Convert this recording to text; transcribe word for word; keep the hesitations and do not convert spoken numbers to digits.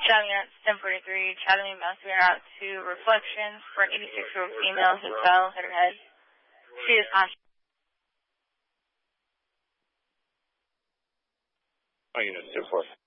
Shouting at ten forty-three, Academy bouncing her out to Reflections for an eighty-six-year-old female who fell, hit her head. She is conscious. Oh, unit two four.